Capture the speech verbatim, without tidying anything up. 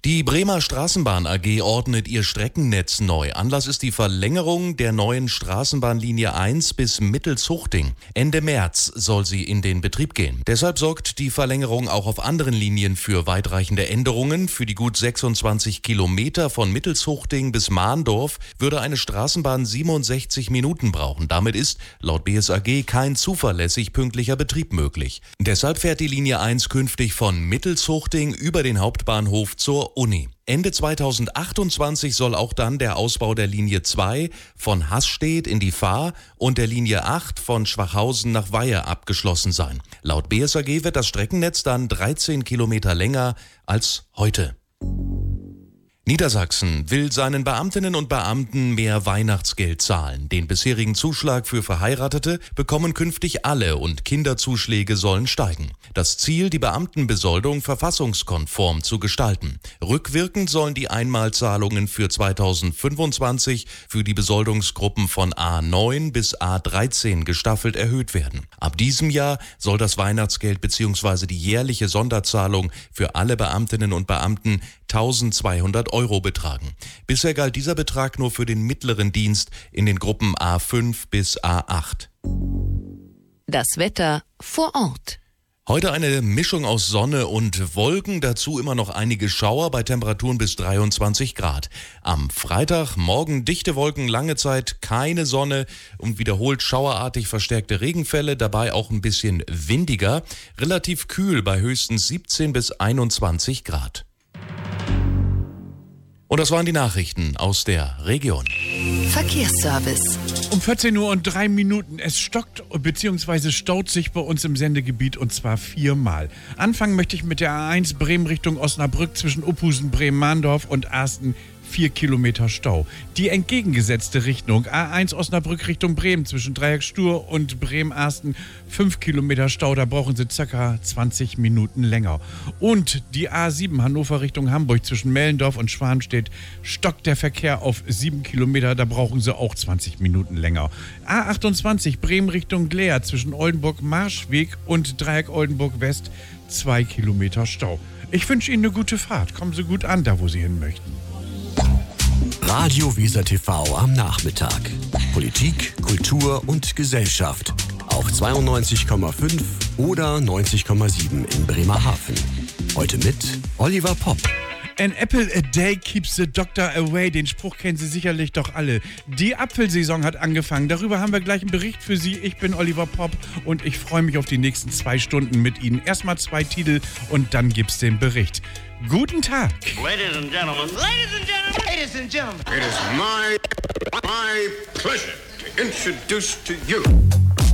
Die Bremer Straßenbahn A G ordnet ihr Streckennetz neu. Anlass ist die Verlängerung der neuen Straßenbahnlinie eins bis Mittelzuchting. Ende März soll sie in den Betrieb gehen. Deshalb sorgt die Verlängerung auch auf anderen Linien für weitreichende Änderungen. Für die gut sechsundzwanzig Kilometer von Mittelzuchting bis Mahndorf würde eine Straßenbahn siebenundsechzig Minuten brauchen. Damit ist laut B S A G kein zuverlässig pünktlicher Betrieb möglich. Deshalb fährt die Linie eins künftig von Mittelzuchting über den Hauptbahnhof zur Uni. Ende zweitausendachtundzwanzig soll auch dann der Ausbau der Linie zwei von Hasstedt in die Fahr und der Linie acht von Schwachhausen nach Weihe abgeschlossen sein. Laut B S A G wird das Streckennetz dann dreizehn Kilometer länger als heute. Niedersachsen will seinen Beamtinnen und Beamten mehr Weihnachtsgeld zahlen. Den bisherigen Zuschlag für Verheiratete bekommen künftig alle und Kinderzuschläge sollen steigen. Das Ziel, die Beamtenbesoldung verfassungskonform zu gestalten. Rückwirkend sollen die Einmalzahlungen für zweitausendfünfundzwanzig für die Besoldungsgruppen von A neun bis A dreizehn gestaffelt erhöht werden. Ab diesem Jahr soll das Weihnachtsgeld bzw. die jährliche Sonderzahlung für alle Beamtinnen und Beamten eintausendzweihundert Euro betragen. Bisher galt dieser Betrag nur für den mittleren Dienst in den Gruppen A fünf bis A acht. Das Wetter vor Ort. Heute eine Mischung aus Sonne und Wolken, dazu immer noch einige Schauer bei Temperaturen bis dreiundzwanzig Grad. Am Freitag morgen dichte Wolken, lange Zeit keine Sonne und wiederholt schauerartig verstärkte Regenfälle, dabei auch ein bisschen windiger, relativ kühl bei höchstens siebzehn bis einundzwanzig Grad. Und das waren die Nachrichten aus der Region. Verkehrsservice. Um vierzehn Uhr und drei Minuten. Es stockt bzw. staut sich bei uns im Sendegebiet und zwar viermal. Anfangen möchte ich mit der A eins Bremen Richtung Osnabrück zwischen Uphusen, Bremen-Mahndorf und Arsten. Vier Kilometer Stau. Die entgegengesetzte Richtung, A eins Osnabrück Richtung Bremen zwischen Dreiecksstur und Bremen-Arsten, fünf Kilometer Stau, da brauchen Sie ca. zwanzig Minuten länger. Und die A sieben Hannover Richtung Hamburg zwischen Mellendorf und Schwanstedt stockt der Verkehr auf sieben Kilometer, da brauchen Sie auch zwanzig Minuten länger. A achtundzwanzig Bremen Richtung Leer zwischen Oldenburg-Marschweg und Dreieck Oldenburg West, zwei Kilometer Stau. Ich wünsche Ihnen eine gute Fahrt. Kommen Sie gut an, da wo Sie hin möchten. Radio Weser T V am Nachmittag. Politik, Kultur und Gesellschaft. Auf zweiundneunzig Komma fünf oder neunzig Komma sieben in Bremerhaven. Heute mit Oliver Popp. An apple a day keeps the doctor away. Den Spruch kennen Sie sicherlich doch alle. Die Apfelsaison hat angefangen. Darüber haben wir gleich einen Bericht für Sie. Ich bin Oliver Popp und ich freue mich auf die nächsten zwei Stunden mit Ihnen. Erstmal zwei Titel und dann gibt's den Bericht. Guten Tag. Ladies and gentlemen. Ladies and gentlemen. Ladies and gentlemen. It is my, my pleasure to introduce to you